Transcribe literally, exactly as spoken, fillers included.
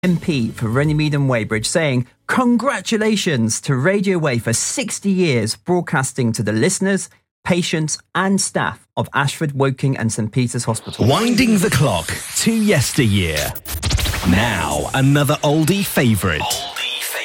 M P for Runnymede and Weybridge, saying congratulations to Radio Way for sixty years broadcasting to the listeners, patients and staff of Ashford, Woking and St Peter's Hospital. Winding the clock to yesteryear. Now, another oldie favourite.